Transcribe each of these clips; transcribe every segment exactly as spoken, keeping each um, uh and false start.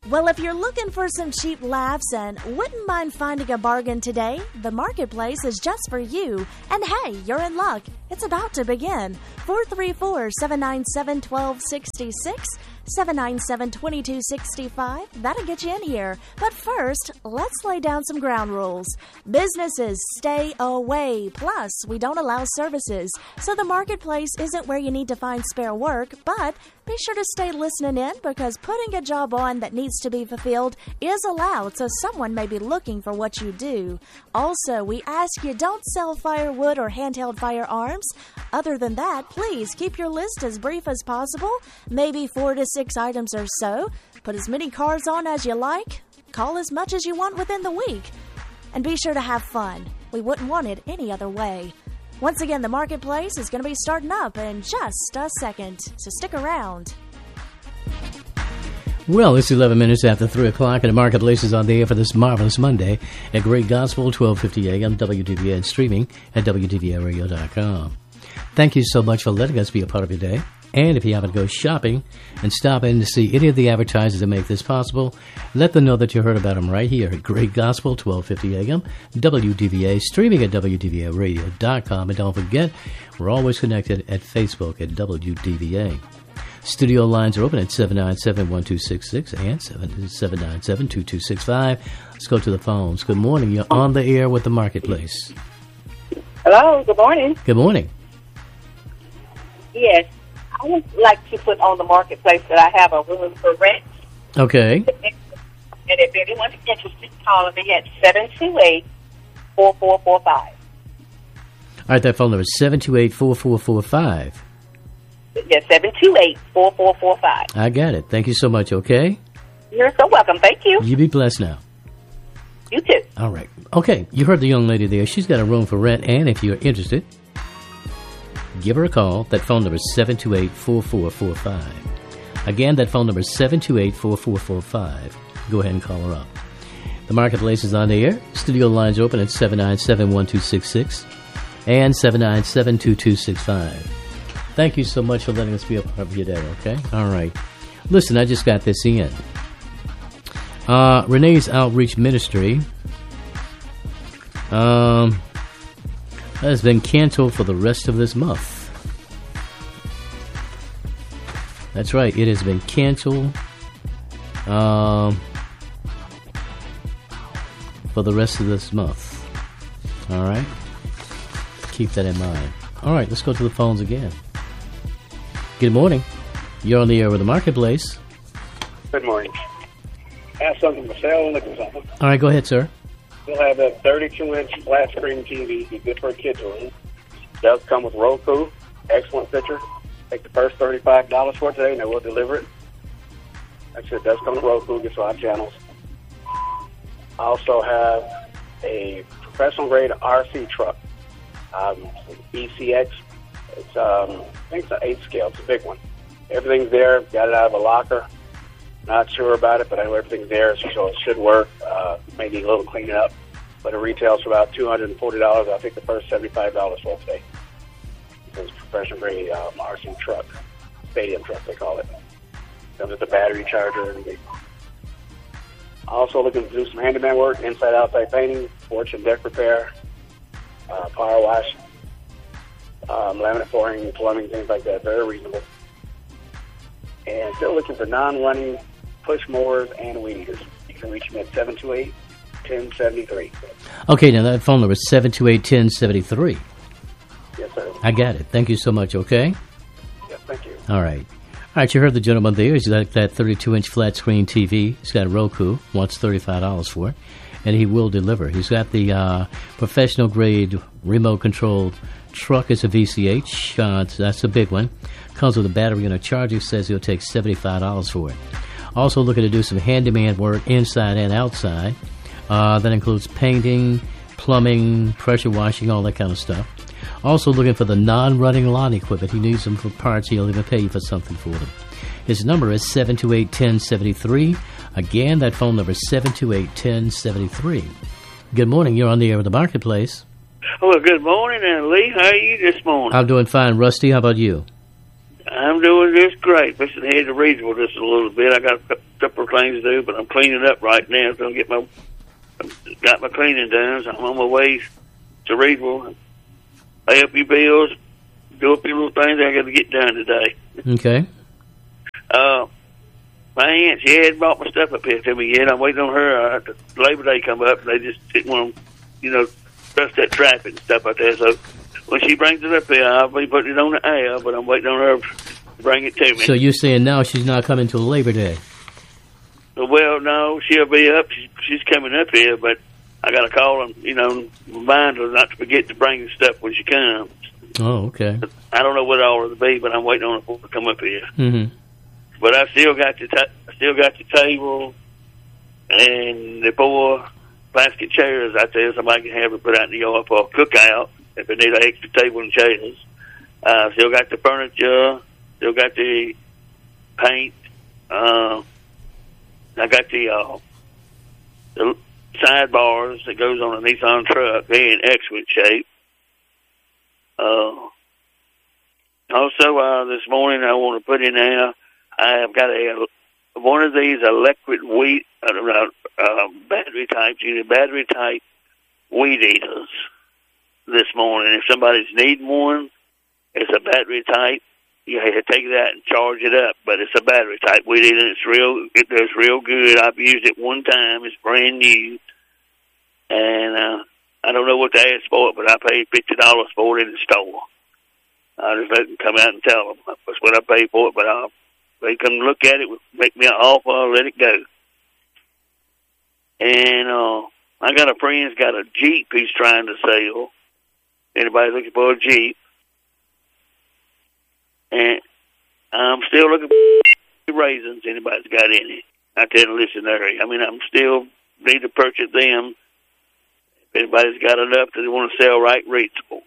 Well, if you're looking for some cheap laughs and wouldn't mind finding a bargain today, the Marketplace is just for you. And hey, you're in luck. It's about to begin. four three four, seven nine seven, one two six six, seven nine seven, two two six five. That'll get you in here. But first, let's lay down some ground rules. Businesses stay away. Plus, we don't allow services. So the Marketplace isn't where you need to find spare work, but be sure to stay listening in because putting a job on that needs to be fulfilled is allowed, so someone may be looking for what you do. Also, we ask you don't sell firewood or handheld firearms. Other than that, please keep your list as brief as possible, maybe four to six items or so. Put as many cars on as you like. Call as much as you want within the week. And be sure to have fun. We wouldn't want it any other way. Once again, the Marketplace is going to be starting up in just a second, so stick around. Well, it's eleven minutes after three o'clock, and the Marketplace is on the air for this marvelous Monday at Great Gospel, twelve fifty a.m., W D V A, and streaming at W D V A radio dot com. Thank you so much for letting us be a part of your day. And if you happen to go shopping and stop in to see any of the advertisers that make this possible, let them know that you heard about them right here at Great Gospel, twelve fifty a.m., W D V A, streaming at W D V A radio dot com. And don't forget, we're always connected at Facebook at W D V A. Studio lines are open at seven nine seven, one two six six and seven nine seven, two two six five. Let's go to the phones. Good morning. You're on the air with the Marketplace. Hello. Good morning. Good morning. Yes. I would like to put on the Marketplace that I have a room for rent. Okay. And if anyone's interested, call me at seven two eight, four four four five. All right, that phone number is seven two eight, four four four five. Yes, seven two eight, four four four five. I got it. Thank you so much, okay? You're so welcome. Thank you. You be blessed now. You too. All right. Okay, you heard the young lady there. She's got a room for rent, and if you're interested, give her a call. That phone number is seven two eight, four four four five. Again, that phone number is seven two eight, four four four five. Go ahead and call her up. The Marketplace is on the air. Studio lines are open at seven nine seven, one two six six and seven nine seven, two two six five. Thank you so much for letting us be a part of your day, okay? All right. Listen, I just got this in. Uh, Renee's Outreach Ministry um, has been canceled for the rest of this month. That's right. It has been canceled um, for the rest of this month. All right? Keep that in mind. All right, let's go to the phones again. Good morning. You're on the air with the Marketplace. Good morning. I have something for sale. Looking for something. All right, go ahead, sir. We'll have a thirty-two inch flat screen T V. Be good for a kid's room. Does come with Roku. Excellent picture. Take the first thirty-five dollars for it today, and they will deliver it. Like I said, it does come with Roku. Gets five channels. I also have a professional grade R C truck. Um, E C X. It's um, I think it's an eight scale. It's a big one. Everything's there. Got it out of a locker. Not sure about it, but I know everything's there, so it should work. Uh, may need a little cleaning up, but it retails for about two hundred forty dollars. I think the first seventy-five dollars for it today. It's a professional grade um, R C truck, stadium truck they call it. Comes with the battery charger. And the also looking to do some handyman work, inside outside painting, porch and deck repair, uh, power wash, um, laminate flooring, plumbing, things like that. Very reasonable. And still looking for non-running push mowers and weed eaters. You can reach me at seven two eight, one zero seven three. Okay, now that phone number is seven two eight, one zero seven three. Yes, sir. I got it. Thank you so much, okay? Yes, thank you. All right. All right, you heard the gentleman there. He's got that thirty-two inch flat screen T V. He's got a Roku. Wants thirty-five dollars for it. And he will deliver. He's got the uh, professional grade remote controlled truck. It's a V C H. Uh, that's a big one. Comes with a battery and a charger. He says he'll take seventy-five dollars for it. Also looking to do some handyman work inside and outside. Uh, that includes painting, plumbing, pressure washing, all that kind of stuff. Also looking for the non-running lawn equipment. He needs them for parts. He'll even pay you for something for them. His number is seven two eight, one zero seven three. Again, that phone number is seven two eight, one zero seven three. Good morning. You're on the air with the Marketplace. Well, good morning, and Lee. How are you this morning? I'm doing fine. Rusty, how about you? I'm doing just great. Listen, head to Reedsville just a little bit. I got a couple more things to do, but I'm cleaning up right now. So I'm get my got my cleaning done. So I'm on my way to Reedville. Pay up your bills, do up your little things I got to get done today. Okay. Uh, my aunt, she hadn't brought my stuff up here to me yet. I'm waiting on her. Uh, the Labor Day come up, and they just didn't want to, you know, trust that traffic and stuff like that. So when she brings it up here, I'll be putting it on the air, but I'm waiting on her to bring it to me. So you're saying now she's not coming till Labor Day? Well, no, she'll be up. She's, she's coming up here, but I got to call and, you know, remind her not to forget to bring the stuff when she comes. Oh, okay. I don't know what all it'll be, but I'm waiting on her to come up here. Mm-hmm. But I still got the ta- I still got the table and the four plastic chairs. I tell you, somebody can have it put out in the yard for a cookout if they need an extra table and chairs. Uh, still got the furniture. Still got the paint. Uh, I got the, uh, the sidebars that goes on a Nissan truck. They're in excellent shape. Uh, also, uh, this morning I want to put in there, I have got a one of these electric weed, uh, uh, battery types, you know, battery type weed eaters this morning. If somebody's needing one, it's a battery type. You have to take that and charge it up, but it's a battery type weed eater. It's real, it does real good. I've used it one time. It's brand new. And, uh, I don't know what to ask for it, but I paid fifty dollars for it in the store. I just let them come out and tell them that's what I paid for it, but I'll, they come look at it, make me an offer, I'll let it go. And uh, I got a friend's got a Jeep he's trying to sell. Anybody's looking for a Jeep. And I'm still looking for raisins. Anybody's got any? I tell them, listen, there. I mean, I'm still need to purchase them. If anybody's got enough that they want to sell right reasonable.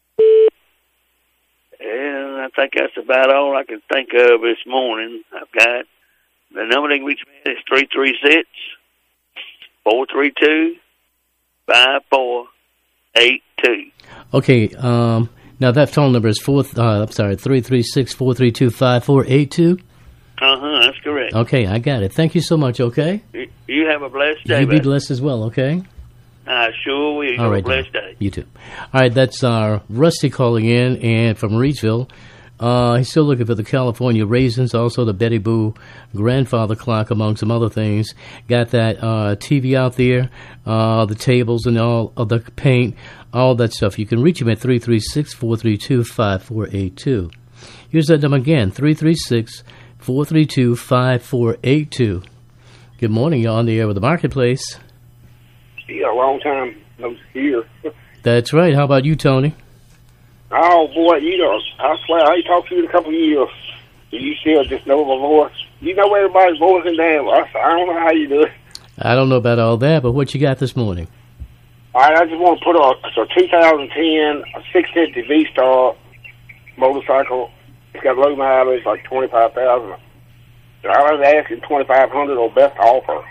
And I think that's about all I can think of this morning. I've got the number they can reach me is three three six, four three two, five four eight two. Okay, um, now that phone number is four. Uh, I'm sorry, three three six four three two five four eight two. Uh huh. That's correct. Okay, I got it. Thank you so much. Okay. You, you have a blessed day. You be buddy. blessed as well. Okay. I sure will. You All have right, a blessed then. day. You too. All right, that's uh, Rusty calling in and from Reedsville. Uh, he's still looking for the California raisins, also the Betty Boo grandfather clock, among some other things. Got that uh, T V out there, uh, the tables and all of the paint, all that stuff. You can reach him at three three six, four three two, five four eight two. Here's that number again, three three six, four three two, five four eight two. Good morning. You're on the air with the Marketplace. Yeah, a long time no here. That's right. How about you, Tony? Oh, boy, you know, I swear, I ain't talked to you in a couple of years. You still just know my voice. You know everybody's voice in damn. I, I don't know how you do it. I don't know about all that, but what you got this morning? All right, I just want to put a, a two thousand ten a six fifty V-Star motorcycle. It's got low mileage, like twenty-five thousand. I was asking twenty-five hundred or best offer.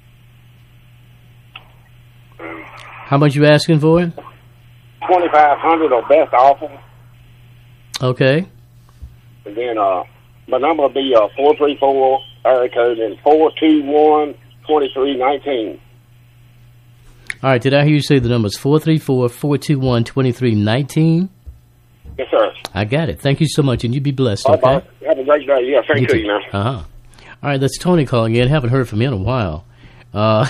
How much you asking for it? twenty-five hundred or best offer. Okay. And then uh, my number will be uh, four three four, area code, and four two one, two three one nine. All right, did I hear you say the number's four three four, four two one, two three one nine? Yes, sir. I got it. Thank you so much, and you be blessed, All okay? right, have a great day. Yeah, thank you, you man. Uh-huh. All right, that's Tony calling in. Haven't heard from him in a while. Uh,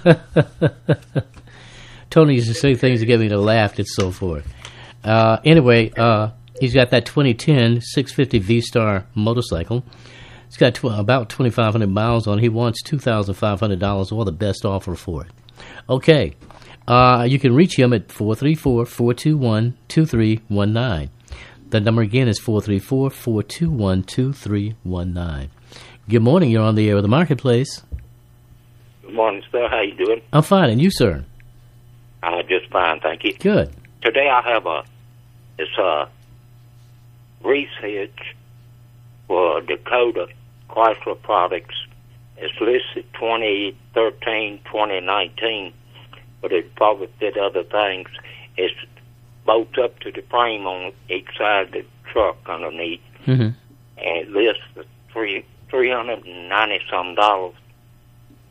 Tony used to say things to get me to laugh and so forth. Uh, anyway, uh, he's got that twenty ten six fifty V-Star motorcycle. It's got tw- about twenty-five hundred miles on it. He wants two thousand five hundred dollars or the best offer for it. Okay. Uh, you can reach him at four three four, four two one, two three one nine. The number again is four three four, four two one, two three one nine. Good morning. You're on the air with the Marketplace. Good morning, sir. How you doing? I'm fine. And you, sir? Uh, just fine, thank you. Good. Today I have a, it's a grease hitch for Dakota Chrysler Products. It's listed twenty thirteen, twenty nineteen, but it probably fit other things. It's bolts up to the frame on each side of the truck underneath, Mm-hmm. and it lists three three hundred and ninety some dollars.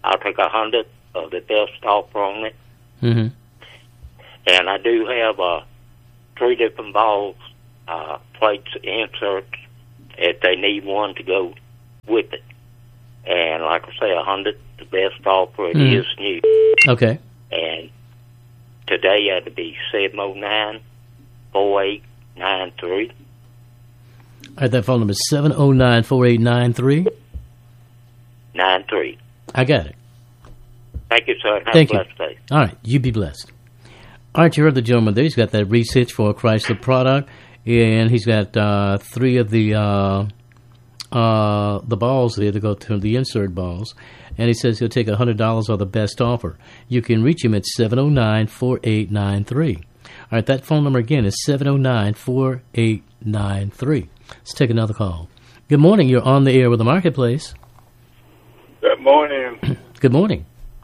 I'll take a hundred of the best offer on it. Mm-hmm. And I do have uh, three different balls, uh, plates, inserts, if they need one to go with it. And like I say, a hundred, the best offer. It Mm. is new. Okay. And today had to be seven oh nine, four eight nine three. All right, that phone number is seven oh nine, four eight nine three. nine three. I got it. Thank you, sir. Have Thank a you. blessed day. All right, you be blessed. All right, you heard the gentleman there. He's got that research for a Chrysler product, and he's got uh, three of the uh, uh, the balls there to go to the insert balls, and he says he'll take one hundred dollars on the best offer. You can reach him at seven oh nine, four eight nine three. All right, that phone number again is seven oh nine, four eight nine three. Let's take another call. Good morning. You're on the air with the Marketplace. Good morning. Good morning.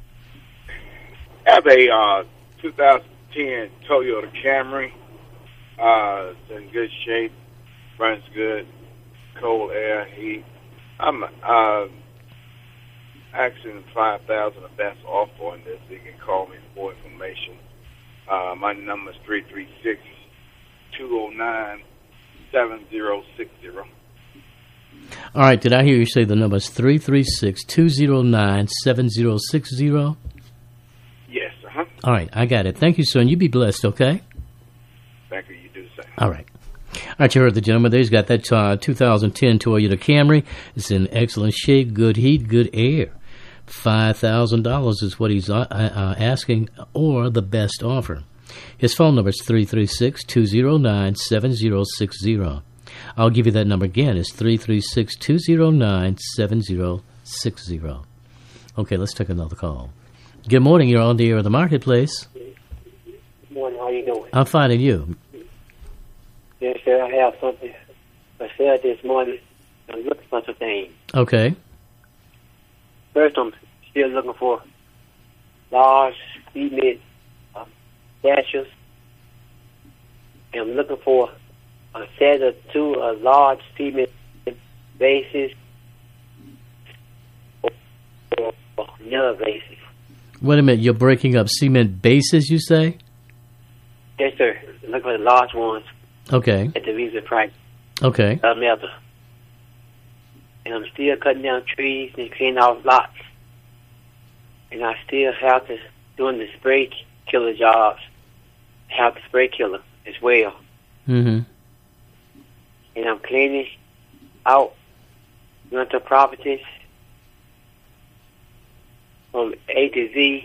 I have a uh, two thousand ten Toyota Camry. Uh, it's in good shape, runs good, cold air, heat. I'm uh, asking five thousand the best offer on this. You can call me for information. Uh, my number is three three six, two oh nine, seven oh six oh. All right, did I hear you say the number is three three six, two oh nine, seven oh six oh? Yes, uh-huh. All right, I got it. Thank you, sir, and you be blessed, okay? Thank you, you do the same. All right. All right, you heard the gentleman there. He's got that uh, two thousand ten Toyota Camry. It's in excellent shape, good heat, good air. five thousand dollars is what he's uh, uh, asking, or the best offer. His phone number is three three six, two oh nine, seven oh six oh. I'll give you that number again. It's three three six, two oh nine, seven oh six oh. Okay, let's take another call. Good morning. You're on the air of the Marketplace. Good morning. How you doing? I'm fine, and you? Yes, sir. I have something I said this morning. I'm looking for some things. Okay. First, I'm still looking for large cement uh, statues. And I'm looking for a set of two uh, large cement bases or, or, or another bases. Wait a minute. You're breaking up cement bases, you say? Yes, sir. Looking for the large ones Okay. at the reasonable price. Okay. Uh, metal. And I'm still cutting down trees and cleaning off lots. And I still have to doing the spray killer jobs. Have the spray killer as well. Mm-hmm. And I'm cleaning out rental properties from A to Z.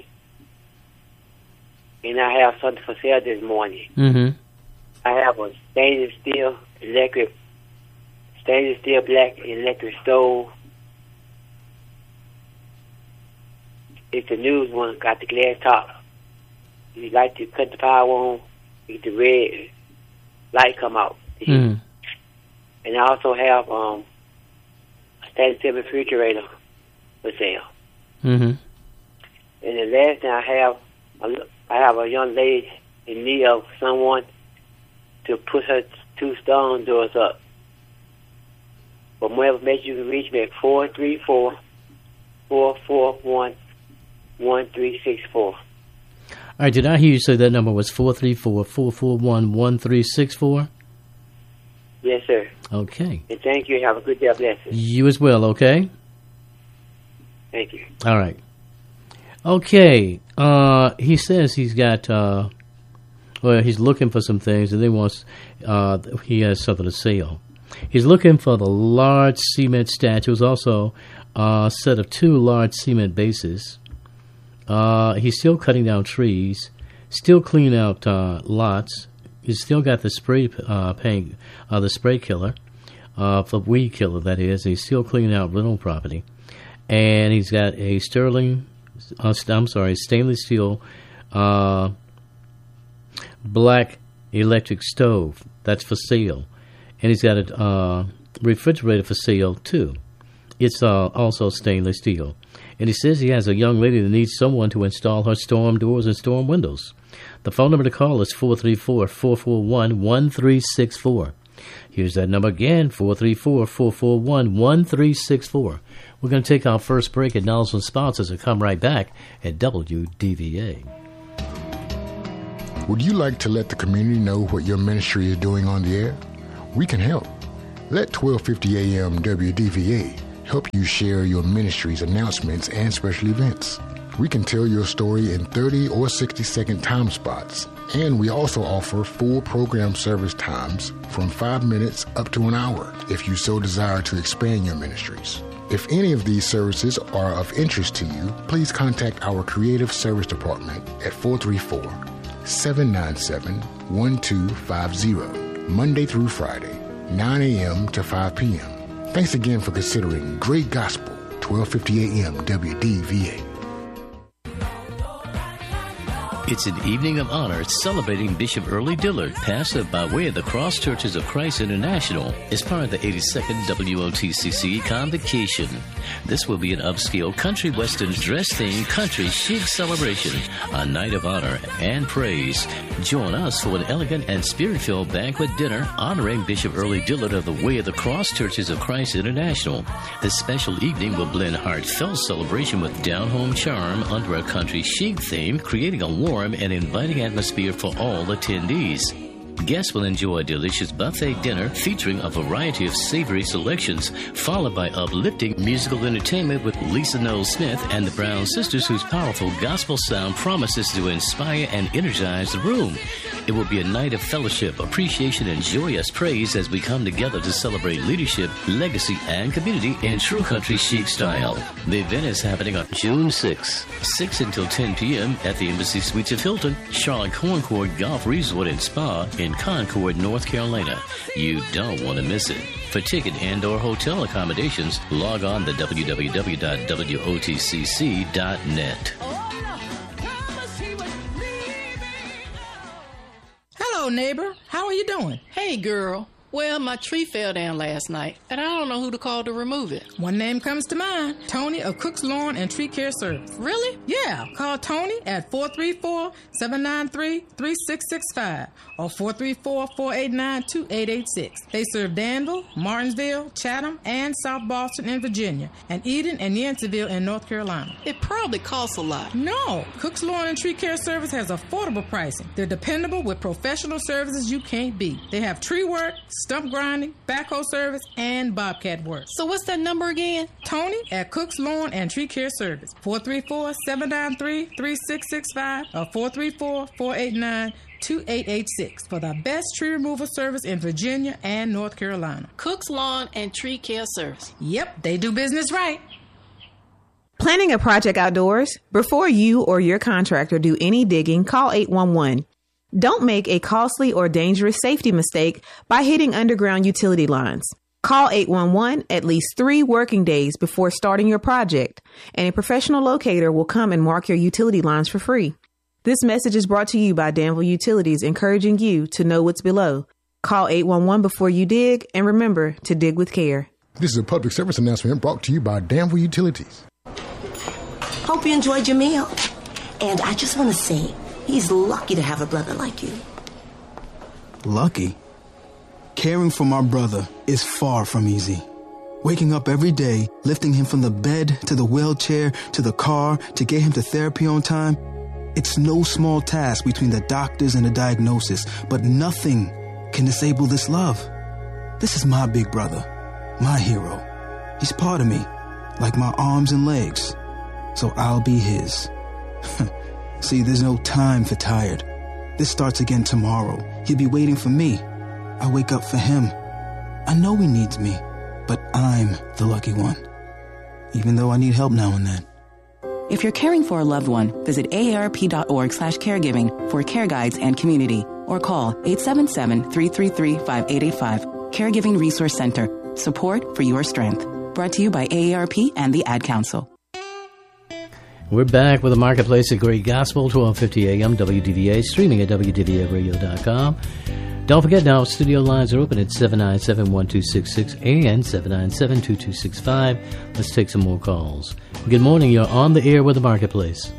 And I have something for sale this morning. Mm-hmm. I have a stainless steel electric, stainless steel black electric stove. It's the newest one, got the glass top. If you like to cut the power on, you get the red light come out. Mm-hmm. And I also have um, a stainless steel refrigerator for sale. Mm-hmm. And the last thing I have, I have a young lady in need of someone to put her two stone doors up. For more information, you can reach me at four three four, four four one, one three six four. All right, did I hear you say that number was four three four, four four one, one three six four? Yes, sir. Okay. And thank you. Have a good day. Bless you. You as well, okay? Thank you. All right. Okay. Uh, he says he's got, uh, well, he's looking for some things, and then wants, uh, he has something to sell. He's looking for the large cement statues, also a set of two large cement bases. Uh, he's still cutting down trees, still cleaning out uh, lots. He's still got the spray uh, paint, uh, the spray killer, uh, for weed killer, that is. He's still cleaning out rental property. And he's got a sterling, uh, I'm sorry, stainless steel uh, black electric stove. That's for sale. And he's got a uh, refrigerator for sale, too. It's uh, also stainless steel. And he says he has a young lady that needs someone to install her storm doors and storm windows. The phone number to call is four three four, four four one, one three six four. Here's that number again, four three four, four four one, one three six four. We're going to take our first break, acknowledge some sponsors, and come right back at W D V A. Would you like to let the community know what your ministry is doing on the air? We can help. Let twelve fifty A M W D V A help you share your ministry's announcements and special events. We can tell your story in thirty or sixty second time spots, and we also offer full program service times from five minutes up to an hour if you so desire to expand your ministries. If any of these services are of interest to you, please contact our creative service department at four three four, seven nine seven, one two five zero, Monday through Friday, nine A M to five P M Thanks again for considering Great Gospel, twelve fifty A M W D V A. It's an evening of honor celebrating Bishop Early Dillard, pastor by way of the Cross Churches of Christ International, as part of the eighty-second W O T C C Convocation. This will be an upscale country western dress-themed country chic celebration, a night of honor and praise. Join us for an elegant and spirit-filled banquet dinner honoring Bishop Early Dillard of the Way of the Cross Churches of Christ International. This special evening will blend heartfelt celebration with down-home charm under a country chic theme, creating a warm and inviting atmosphere for all attendees. Guests will enjoy a delicious buffet dinner featuring a variety of savory selections, followed by uplifting musical entertainment with Lisa Knowles Smith and the Brown Sisters, whose powerful gospel sound promises to inspire and energize the room. It will be a night of fellowship, appreciation, and joyous praise as we come together to celebrate leadership, legacy, and community in true country chic style. The event is happening on June sixth, six until ten P M at the Embassy Suites of Hilton, Charlotte Concord Golf Resort and Spa in Concord, North Carolina. You don't want to miss it. For ticket and or hotel accommodations, log on to w w w dot w o t c c dot net. Hello, neighbor. How are you doing? Hey, girl. Well, my tree fell down last night, and I don't know who to call to remove it. One name comes to mind. Tony of Cook's Lawn and Tree Care Service. Really? Yeah. Call Tony at four three four, seven nine three, three six six five or four three four, four eight nine, two eight eight six. They serve Danville, Martinsville, Chatham, and South Boston in Virginia, and Eden and Yanceyville in North Carolina. It probably costs a lot. No. Cook's Lawn and Tree Care Service has affordable pricing. They're dependable with professional services you can't beat. They have tree work, stump grinding, backhoe service, and bobcat work. So what's that number again? Tony at Cook's Lawn and Tree Care Service. four three four, seven nine three, three six six five or four three four, four eight nine, two eight eight six for the best tree removal service in Virginia and North Carolina. Cook's Lawn and Tree Care Service. Yep, they do business right. Planning a project outdoors? Before you or your contractor do any digging, call eight one one. Don't make a costly or dangerous safety mistake by hitting underground utility lines. Call eight one one at least three working days before starting your project, and a professional locator will come and mark your utility lines for free. This message is brought to you by Danville Utilities, encouraging you to know what's below. Call eight one one before you dig, and remember to dig with care. This is a public service announcement brought to you by Danville Utilities. Hope you enjoyed your meal. And I just want to say, he's lucky to have a brother like you. Lucky? Caring for my brother is far from easy. Waking up every day, lifting him from the bed to the wheelchair to the car to get him to therapy on time, it's no small task between the doctors and the diagnosis, but nothing can disable this love. This is my big brother, my hero. He's part of me, like my arms and legs, so I'll be his. See, there's no time for tired. This starts again tomorrow. He'll be waiting for me. I wake up for him. I know he needs me, but I'm the lucky one, even though I need help now and then. If you're caring for a loved one, visit A A R P dot org slash caregiving for care guides and community, or call eight seven seven, three three three, five eight eight five. Caregiving Resource Center. Support for your strength. Brought to you by A A R P and the Ad Council. We're back with the Marketplace at Great Gospel, twelve fifty A M W D V A, streaming at w d v a radio dot com. Don't forget now, studio lines are open at seven nine seven, one two six six and seven nine seven, two two six five. Let's take some more calls. Good morning. You're on the air with the Marketplace.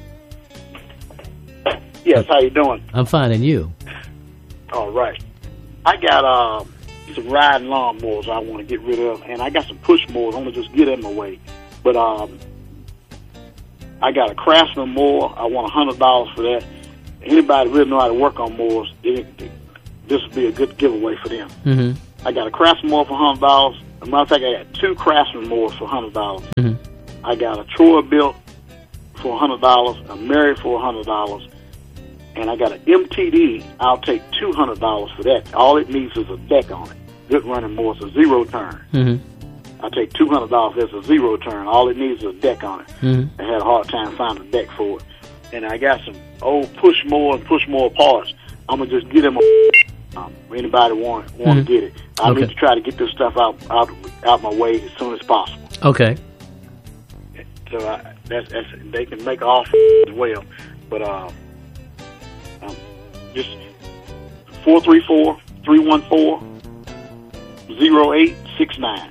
Yes, how you doing? I'm fine, and you? All right. I got uh, some riding lawnmowers I want to get rid of, and I got some push mowers. I want to just get them away. But um, I got a Craftsman mower. I want one hundred dollars for that. Anybody really know how to work on mowers, they, they, this would be a good giveaway for them. Mm-hmm. I got a Craftsman mower for one hundred dollars. As a matter of fact, I got two Craftsman mowers for one hundred dollars. Mm-hmm. I got a Troy built for one hundred dollars, a Mary for one hundred dollars, and I got an M T D. I'll take two hundred dollars for that. All it needs is a deck on it. Good running mower. It's a zero turn. Mm-hmm. I take two hundred dollars. That's a zero turn. All it needs is a deck on it. Mm-hmm. I had a hard time finding a deck for it. And I got some old push mower and push mower parts. I'm gonna just get them. Um, anybody want want Mm-hmm. to get it? I Okay. need to try to get this stuff out out out my way as soon as possible. Okay. So I, that's, that's they can make an offer as well. But uh, um, just four three four, three one four, zero eight six nine.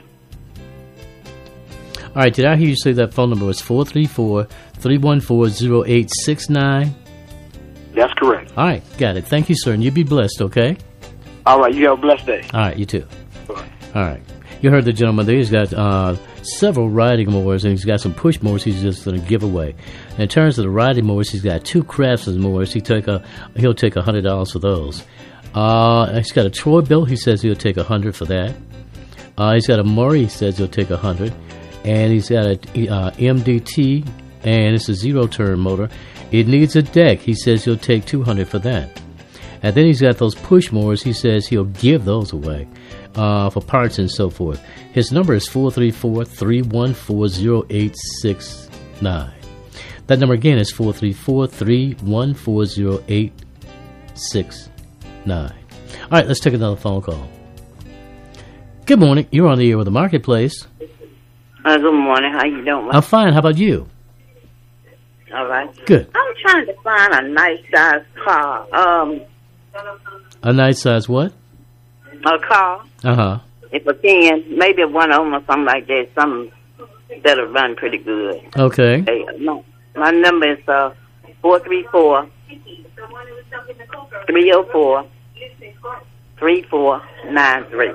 All right, did I hear you say that phone number was four three four, three one four, zero eight six nine? That's correct. All right, got it. Thank you, sir, and you be blessed, okay? All right, you have a blessed day. All right, you too. All right. You heard the gentleman there. He's got uh, several riding mowers, and he's got some push mowers he's just going to give away. And in terms of the riding mowers, he's got two Craftsman mowers. He take a, he'll take one hundred dollars for those. Uh, he's got a Troy built. He says he'll take one hundred dollars for that. Uh, he's got a Murray. He says he'll take one hundred dollars. And he's got a uh, M D T, and it's a zero-turn motor. It needs a deck. He says he'll take two hundred dollars for that. And then he's got those push mowers. He says he'll give those away uh, for parts and so forth. His number is four three four, three one four, zero eight six nine. That number again is four three four, three one four, zero eight six nine. All right, let's take another phone call. Good morning. You're on the air with the Marketplace. Uh, good morning. How you doing? I'm fine. How about you? All right. Good. I'm trying to find a nice size car. Um, A nice size what? a car, Uh-huh. if I can, maybe one of them or something like that. Something that'll run pretty good. Okay. Hey, no, my number is uh four three four, three zero four, three four nine three.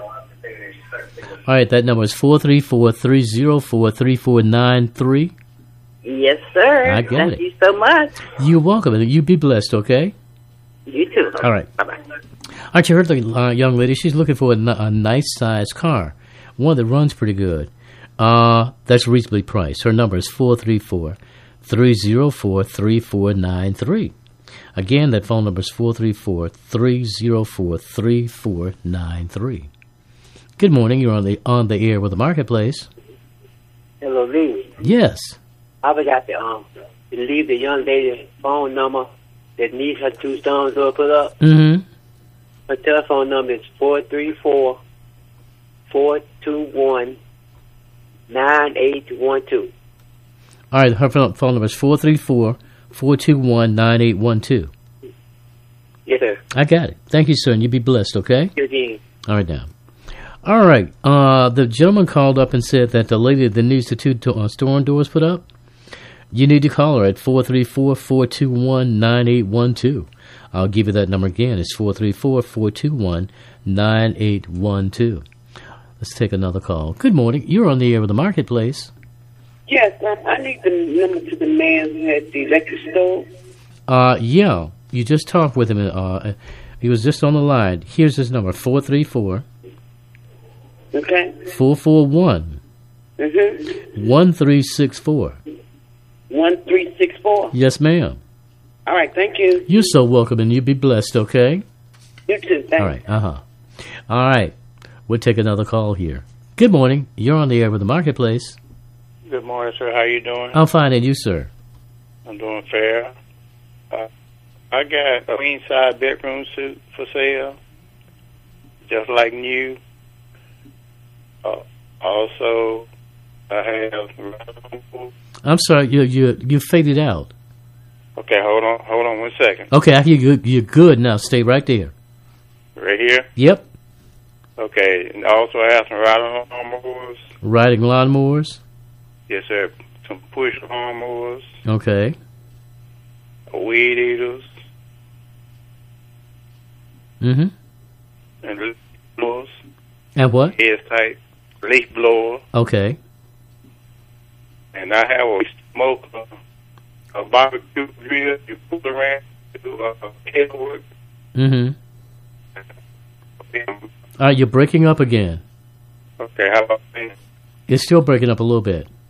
All right, that number is four three four, three zero four, three four nine three. Yes, sir. I got Thank it. you so much. You're welcome, and you be blessed, okay? You too. All right. Bye-bye. All right, you heard the uh, young lady. She's looking for a, n- a nice-sized car, one that runs pretty good. Uh, that's reasonably priced. Her number is four three four, three zero four, three four nine three. Again, that phone number is four three four, three zero four, three four nine three. Good morning. You're on the on the air with the Marketplace. Hello, Lee. Yes. I forgot to um to leave the young lady's phone number that needs her two stones door put up. Mm-hmm. Her telephone number is four three four, four two one, nine eight one two. All right, her phone phone number is four three four, four two one, nine eight one two. Yes, sir. I got it. Thank you, sir, and you be blessed, okay? Good evening. All right, now. All right. Uh, the gentleman called up and said that the lady that needs the two to- uh, storm doors put up, you need to call her at four three four, four two one, nine eight one two. I'll give you that number again. It's four three four, four two one, nine eight one two. Let's take another call. Good morning. You're on the air with the Marketplace. Yes, I, I need the number to the man who had the electric stove. Uh, yeah. You just talked with him. Uh, he was just on the line. Here's his number, four three four, Okay. four four one, Mm-hmm. one three six four. One three six four. Yes, ma'am. All right. Thank you. You're so welcome, and you be blessed, okay? You too. Thanks. All right. Uh-huh. All right. We'll take another call here. Good morning. You're on the air with the Marketplace. Good morning, sir. How you doing? I'm fine, and you, sir? I'm doing fair. Uh, I got a queen size bedroom suite for sale, just like new. Uh, also, I have. I'm sorry. You you you faded out. Okay, hold on, hold on one second. Okay, I hear you. You're good now. Stay right there. Right here. Yep. Okay, and also I have some riding lawnmowers. Riding lawnmowers. Yes, sir. Some push lawnmowers. Okay. Weed eaters. Mm-hmm. And lawnmowers. And what? Head type, leaf blower, Okay. and I have a smoke, uh, a barbecue grill. You put around to uh, kettle. Mm-hmm. All right, you're breaking up again. Okay, how about that? It's still breaking up a little bit.